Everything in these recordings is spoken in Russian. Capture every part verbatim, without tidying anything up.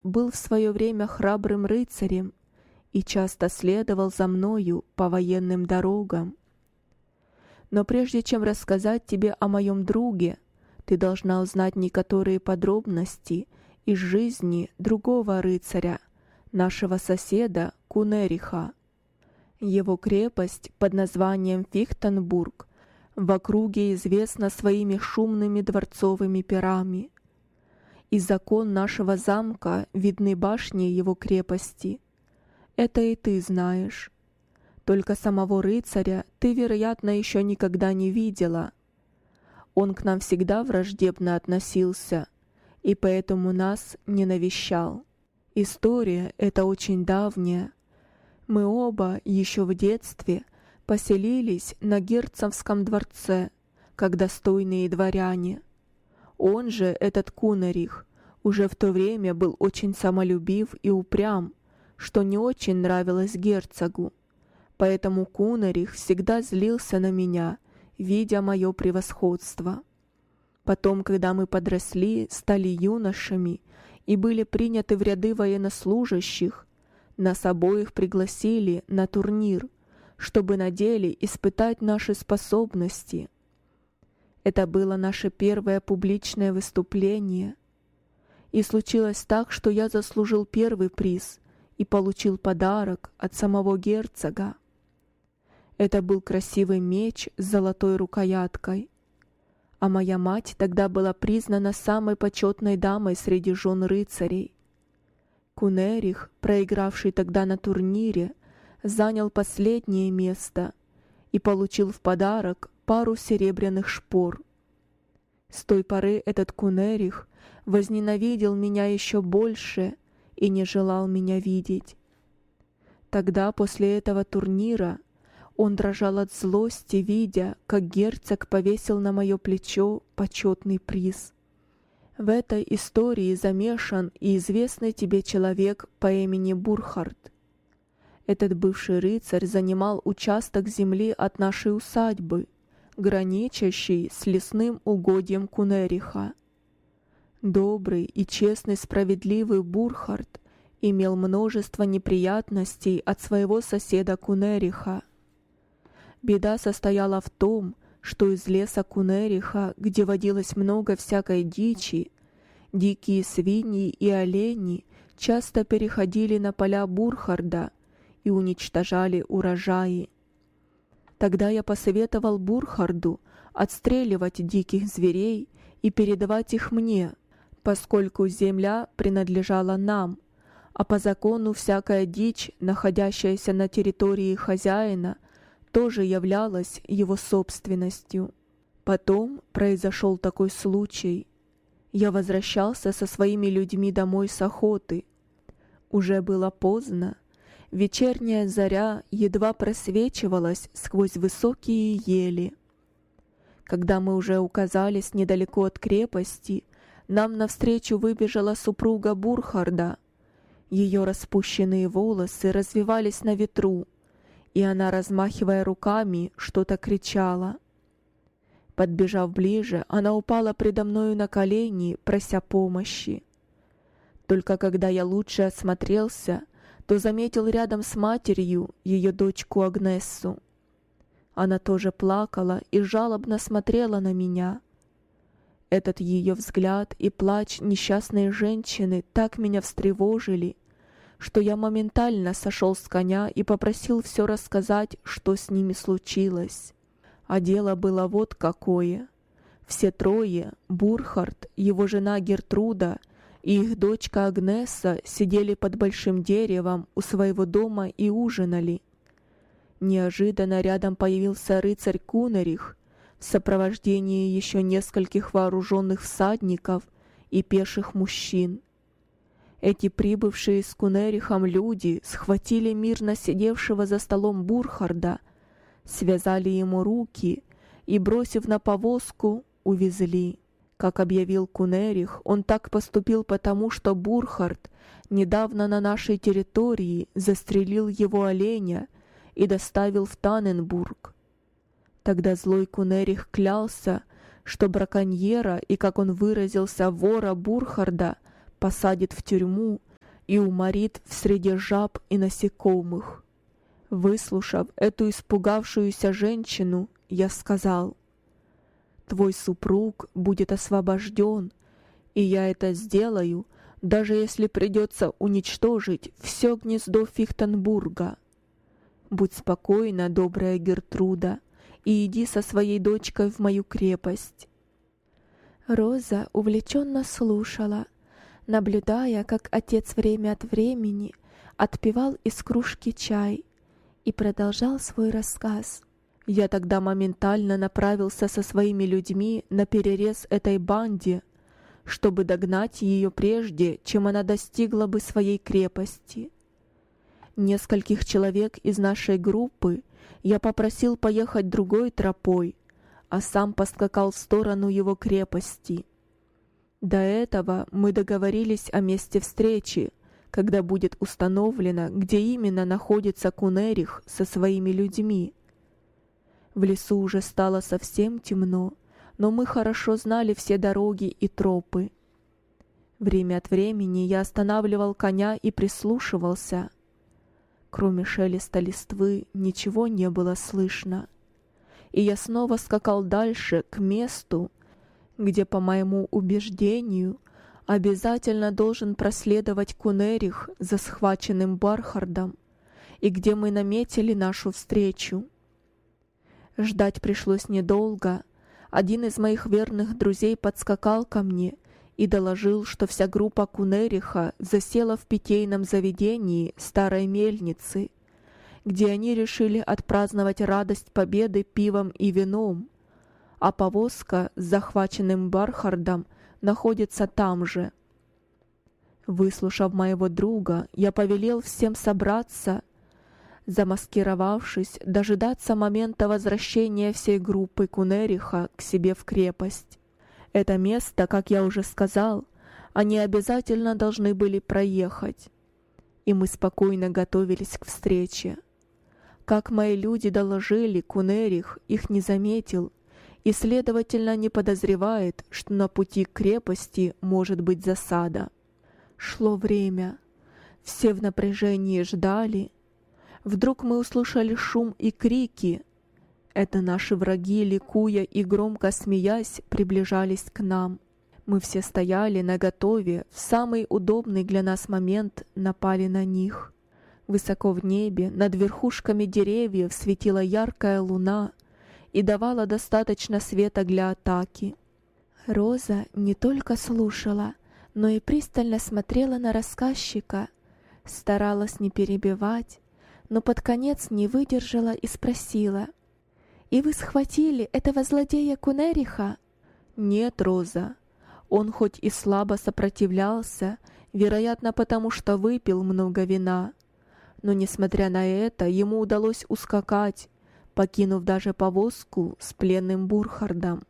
был в свое время храбрым рыцарем и часто следовал за мною по военным дорогам. Но прежде чем рассказать тебе о моем друге, ты должна узнать некоторые подробности из жизни другого рыцаря, нашего соседа Кунериха. Его крепость под названием Фихтенбург в округе известна своими шумными дворцовыми пирами. Из окон нашего замка видны башни его крепости. Это и ты знаешь. Только самого рыцаря ты, вероятно, еще никогда не видела. Он к нам всегда враждебно относился, и поэтому нас не навещал. История эта очень давняя. Мы оба еще в детстве поселились на герцогском дворце, как достойные дворяне. Он же, этот Кунерих, уже в то время был очень самолюбив и упрям, что не очень нравилось герцогу. Поэтому Кунерих всегда злился на меня, видя мое превосходство. Потом, когда мы подросли, стали юношами и были приняты в ряды военнослужащих, нас обоих пригласили на турнир, чтобы на деле испытать наши способности. Это было наше первое публичное выступление. И случилось так, что я заслужил первый приз и получил подарок от самого герцога. Это был красивый меч с золотой рукояткой. А моя мать тогда была признана самой почетной дамой среди жен рыцарей. Кунерих, проигравший тогда на турнире, занял последнее место и получил в подарок пару серебряных шпор. С той поры этот Кунерих возненавидел меня еще больше и не желал меня видеть. Тогда, после этого турнира, он дрожал от злости, видя, как герцог повесил на мое плечо почетный приз. В этой истории замешан и известный тебе человек по имени Бурхард. Этот бывший рыцарь занимал участок земли от нашей усадьбы, граничащий с лесным угодьем Кунериха. Добрый и честный справедливый Бурхард имел множество неприятностей от своего соседа Кунериха. Беда состояла в том, что из леса Кунериха, где водилось много всякой дичи, дикие свиньи и олени часто переходили на поля Бурхарда и уничтожали урожаи. Тогда я посоветовал Бурхарду отстреливать диких зверей и передавать их мне, поскольку земля принадлежала нам, а по закону всякая дичь, находящаяся на территории хозяина, тоже являлась его собственностью. Потом произошел такой случай. Я возвращался со своими людьми домой с охоты. Уже было поздно. Вечерняя заря едва просвечивалась сквозь высокие ели. Когда мы уже указались недалеко от крепости, нам навстречу выбежала супруга Бурхарда. Ее распущенные волосы развивались на ветру, и она, размахивая руками, что-то кричала. Подбежав ближе, она упала предо мною на колени, прося помощи. Только когда я лучше осмотрелся, то заметил рядом с матерью ее дочку Агнессу. Она тоже плакала и жалобно смотрела на меня. Этот ее взгляд и плач несчастной женщины так меня встревожили, что я моментально сошел с коня и попросил все рассказать, что с ними случилось. А дело было вот какое. Все трое, Бурхард, его жена Гертруда и их дочка Агнесса, сидели под большим деревом у своего дома и ужинали. Неожиданно рядом появился рыцарь Кунерих в сопровождении еще нескольких вооруженных всадников и пеших мужчин. Эти прибывшие с Кунерихом люди схватили мирно сидевшего за столом Бурхарда, связали ему руки и, бросив на повозку, увезли. Как объявил Кунерих, он так поступил потому, что Бурхард недавно на нашей территории застрелил его оленя и доставил в Танненбург. Тогда злой Кунерих клялся, что браконьера и, как он выразился, вора Бурхарда посадит в тюрьму и уморит в среде жаб и насекомых». Выслушав эту испугавшуюся женщину, я сказал: «Твой супруг будет освобожден, и я это сделаю, даже если придется уничтожить все гнездо Фихтенбурга. Будь спокойна, добрая Гертруда, и иди со своей дочкой в мою крепость». Роза увлеченно слушала, наблюдая, как отец время от времени отпивал из кружки чай и продолжал свой рассказ. Я тогда моментально направился со своими людьми на перерез этой банде, чтобы догнать ее прежде, чем она достигла бы своей крепости. Нескольких человек из нашей группы я попросил поехать другой тропой, а сам поскакал в сторону его крепости. До этого мы договорились о месте встречи, когда будет установлено, где именно находится Кунерих со своими людьми. В лесу уже стало совсем темно, но мы хорошо знали все дороги и тропы. Время от времени я останавливал коня и прислушивался. Кроме шелеста листвы ничего не было слышно, и я снова скакал дальше, к месту, где, по моему убеждению, обязательно должен проследовать Кунерих за схваченным Бархардом, и где мы наметили нашу встречу. Ждать пришлось недолго. Один из моих верных друзей подскакал ко мне и доложил, что вся группа Кунериха засела в питейном заведении старой мельницы, где они решили отпраздновать радость победы пивом и вином, а повозка с захваченным Бархардом находится там же. Выслушав моего друга, я повелел всем собраться, замаскировавшись, дожидаться момента возвращения всей группы Кунериха к себе в крепость. Это место, как я уже сказал, они обязательно должны были проехать, и мы спокойно готовились к встрече. Как мои люди доложили, Кунерих их не заметил и, следовательно, не подозревает, что на пути к крепости может быть засада. Шло время. Все в напряжении ждали. Вдруг мы услышали шум и крики. Это наши враги, ликуя и громко смеясь, приближались к нам. Мы все стояли наготове, в самый удобный для нас момент напали на них. Высоко в небе, над верхушками деревьев светила яркая луна и давала достаточно света для атаки. Роза не только слушала, но и пристально смотрела на рассказчика, старалась не перебивать, но под конец не выдержала и спросила: «И вы схватили этого злодея Кунериха?» «Нет, Роза. Он хоть и слабо сопротивлялся, вероятно, потому что выпил много вина, но, несмотря на это, ему удалось ускакать, покинув даже повозку с пленным Бурхардом.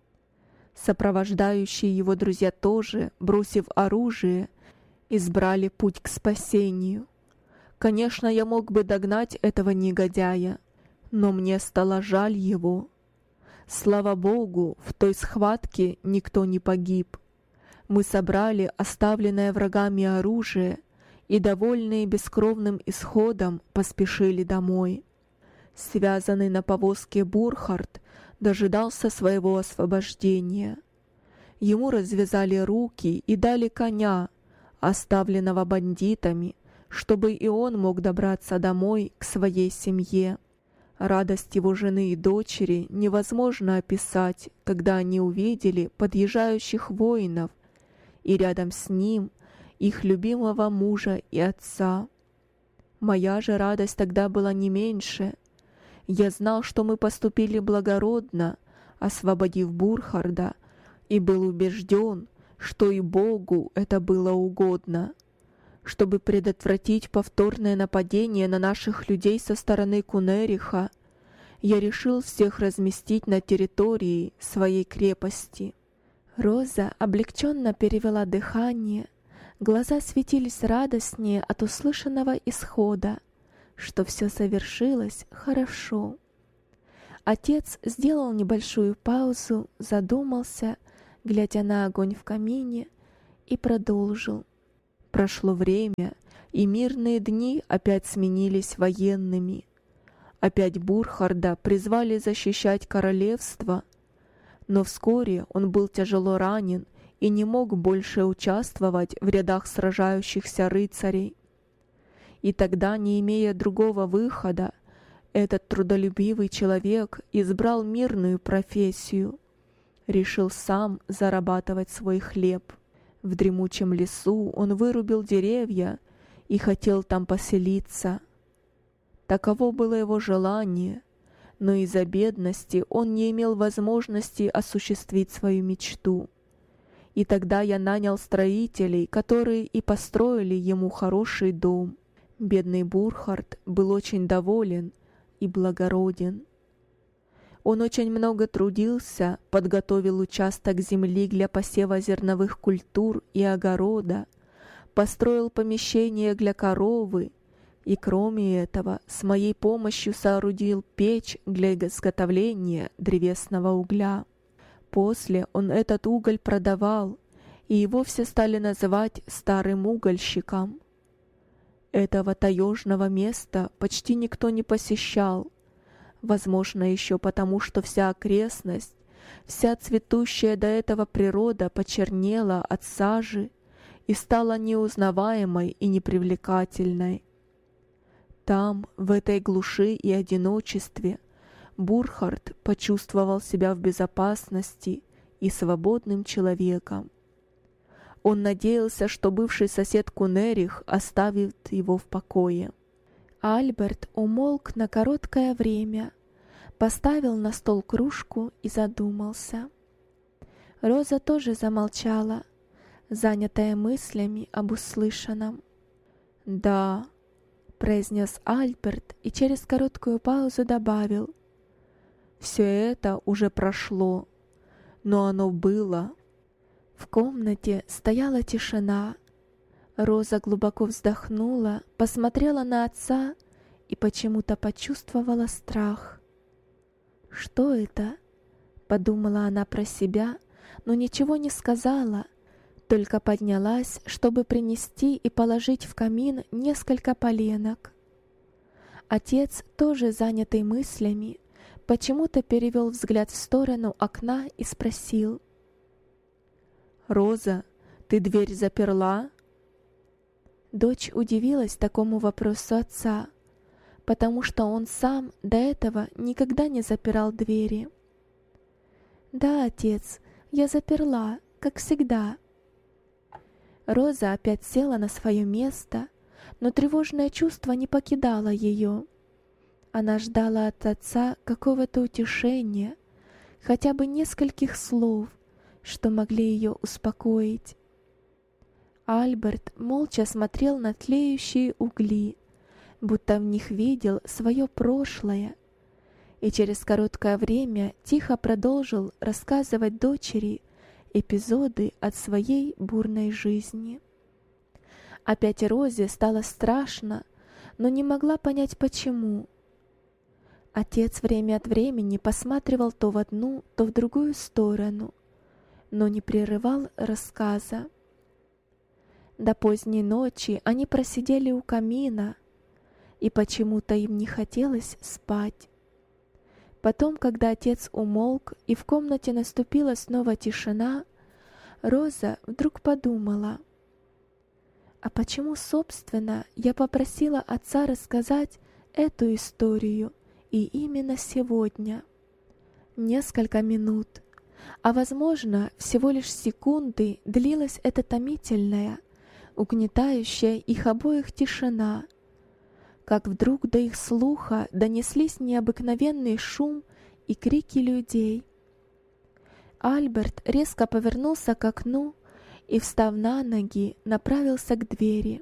Сопровождающие его друзья тоже, бросив оружие, избрали путь к спасению. Конечно, я мог бы догнать этого негодяя, но мне стало жаль его. Слава Богу, в той схватке никто не погиб. Мы собрали оставленное врагами оружие и, довольные бескровным исходом, поспешили домой. Связанный на повозке Бурхард дожидался своего освобождения. Ему развязали руки и дали коня, оставленного бандитами, чтобы и он мог добраться домой к своей семье. Радость его жены и дочери невозможно описать, когда они увидели подъезжающих воинов и рядом с ним их любимого мужа и отца. Моя же радость тогда была не меньше. Я знал, что мы поступили благородно, освободив Бурхарда, и был убежден, что и Богу это было угодно. Чтобы предотвратить повторное нападение на наших людей со стороны Кунериха, я решил всех разместить на территории своей крепости. Роза облегченно перевела дыхание, глаза светились радостнее от услышанного исхода, что все совершилось хорошо. Отец сделал небольшую паузу, задумался, глядя на огонь в камине, и продолжил. Прошло время, И мирные дни опять сменились военными. Опять Бурхарда призвали защищать королевство, но вскоре он был тяжело ранен и не мог больше участвовать в рядах сражающихся рыцарей. И тогда, не имея другого выхода, этот трудолюбивый человек избрал мирную профессию, решил сам зарабатывать свой хлеб. В дремучем лесу он вырубил деревья и хотел там поселиться. Таково было его желание, но из-за бедности он не имел возможности осуществить свою мечту. И тогда я нанял строителей, которые и построили ему хороший дом. Бедный Бурхард был очень доволен и благороден. Он очень много трудился, подготовил участок земли для посева зерновых культур и огорода, построил помещение для коровы и, кроме этого, с моей помощью соорудил печь для изготовления древесного угля. После он этот уголь продавал, и его все стали называть старым угольщиком. Этого таежного места почти никто не посещал, возможно, еще потому, что вся окрестность, вся цветущая до этого природа почернела от сажи и стала неузнаваемой и непривлекательной. Там, в этой глуши и одиночестве, Бурхард почувствовал себя в безопасности и свободным человеком. Он надеялся, что бывший сосед Кунерих оставит его в покое. Альберт умолк на короткое время, поставил на стол кружку и задумался. Роза тоже замолчала, занятая мыслями об услышанном. «Да», — произнес Альберт и через короткую паузу добавил, «все это уже прошло, но оно было». В комнате стояла тишина. Роза глубоко вздохнула, посмотрела на отца и почему-то почувствовала страх. «Что это?» — подумала она про себя, но ничего не сказала, только поднялась, чтобы принести и положить в камин несколько поленок. Отец, тоже занятый мыслями, почему-то перевел взгляд в сторону окна и спросил: «Роза, ты дверь заперла?» Дочь удивилась такому вопросу отца, потому что он сам до этого никогда не запирал двери. «Да, отец, я заперла, как всегда». Роза опять села на свое место, но тревожное чувство не покидало ее. Она ждала от отца какого-то утешения, хотя бы нескольких слов, что могли ее успокоить. Альберт молча смотрел на тлеющие угли, будто в них видел свое прошлое, и через короткое время тихо продолжил рассказывать дочери эпизоды от своей бурной жизни. Опять Розе стало страшно, но не могла понять, почему. Отец время от времени посматривал то в одну, то в другую сторону, но не прерывал рассказа. До поздней ночи они просидели у камина, и почему-то им не хотелось спать. Потом, когда отец умолк и в комнате наступила снова тишина, Роза вдруг подумала: а почему, собственно, я попросила отца рассказать эту историю и именно сегодня? Несколько минут, а, возможно, всего лишь секунды длилась эта томительная, угнетающая их обоих тишина, как вдруг до их слуха донеслись необыкновенный шум и крики людей. Альберт резко повернулся к окну и, встав на ноги, направился к двери.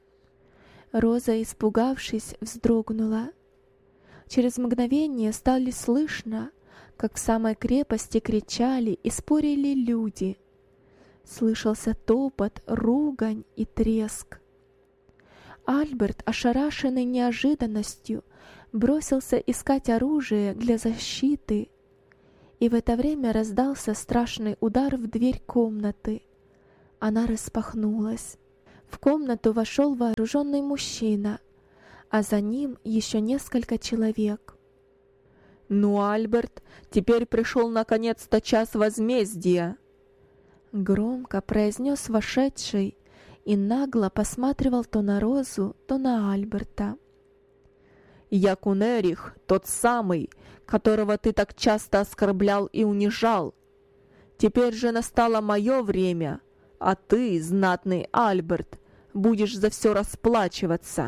Роза, испугавшись, вздрогнула. Через мгновение стали слышно, как в самой крепости кричали и спорили люди. Слышался топот, ругань и треск. Альберт, ошарашенный неожиданностью, бросился искать оружие для защиты, и в это время раздался страшный удар в дверь комнаты. Она распахнулась. В комнату вошел вооруженный мужчина, а за ним еще несколько человек. «Ну, Альберт, теперь пришел наконец-то час возмездия!» Громко произнес вошедший и нагло посматривал то на Розу, то на Альберта. «Я Кунерих, тот самый, которого ты так часто оскорблял и унижал. Теперь же настало мое время, а ты, знатный Альберт, будешь за все расплачиваться».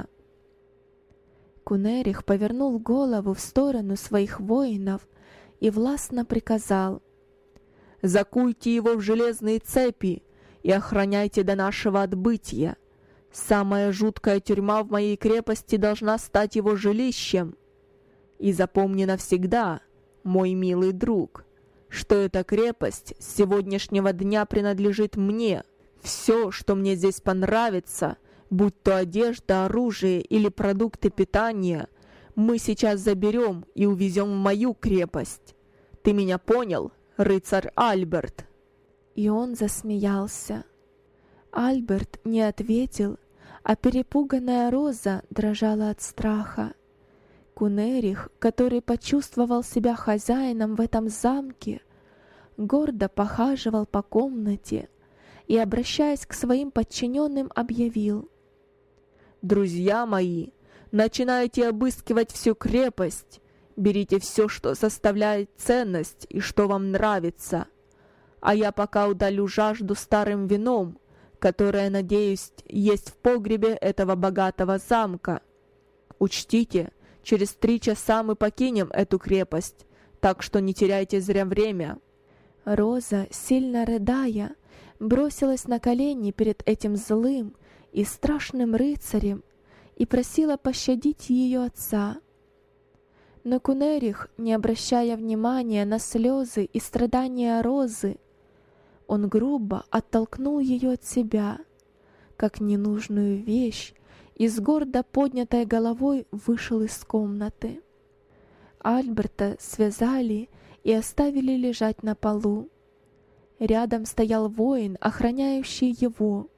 Кунерих повернул голову в сторону своих воинов и властно приказал: «Закуйте его в железные цепи и охраняйте до нашего отбытия. Самая жуткая тюрьма в моей крепости должна стать его жилищем. И запомни навсегда, мой милый друг, что эта крепость с сегодняшнего дня принадлежит мне. Все, что мне здесь понравится, будь то одежда, оружие или продукты питания, мы сейчас заберем и увезем в мою крепость. Ты меня понял, рыцарь Альберт?» И он засмеялся. Альберт не ответил, а перепуганная Роза дрожала от страха. Кунерих, который почувствовал себя хозяином в этом замке, гордо похаживал по комнате и, обращаясь к своим подчиненным, объявил: «Друзья мои, начинайте обыскивать всю крепость, берите все, что составляет ценность и что вам нравится, а я пока удалю жажду старым вином, которое, надеюсь, есть в погребе этого богатого замка. Учтите, через три часа мы покинем эту крепость, так что не теряйте зря время». Роза, сильно рыдая, бросилась на колени перед этим злым и страшным рыцарем и просила пощадить ее отца. Но Кунерих, не обращая внимания на слезы и страдания Розы, он грубо оттолкнул ее от себя, как ненужную вещь, и с гордо поднятой головой вышел из комнаты. Альберта связали и оставили лежать на полу. Рядом стоял воин, охраняющий его.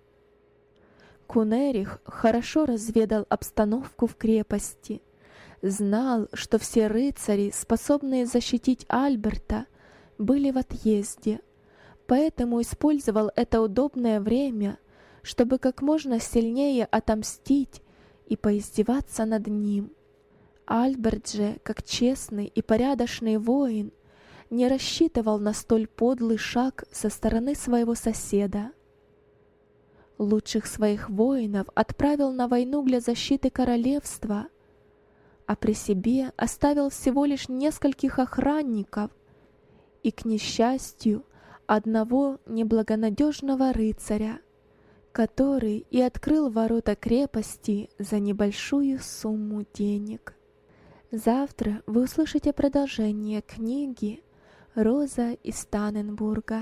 Кунерих хорошо разведал обстановку в крепости, знал, что все рыцари, способные защитить Альберта, были в отъезде, поэтому использовал это удобное время, чтобы как можно сильнее отомстить и поиздеваться над ним. Альберт же, как честный и порядочный воин, не рассчитывал на столь подлый шаг со стороны своего соседа. Лучших своих воинов отправил на войну для защиты королевства, а при себе оставил всего лишь нескольких охранников и, к несчастью, одного неблагонадежного рыцаря, который и открыл ворота крепости за небольшую сумму денег. Завтра вы услышите продолжение книги «Роза из Таненбурга».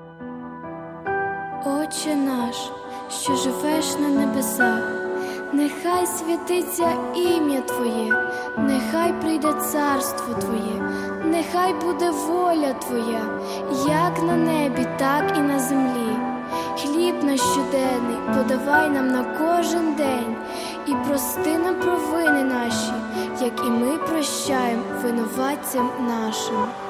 Отче наш, що живеш на небесах, нехай святиться ім'я Твоє, нехай прийде царство Твоє, нехай буде воля Твоя, як на небі, так і на землі. Хліб наш щоденний подавай нам на кожен день, і прости нам провини наші, як і ми прощаємо винуватцям нашим.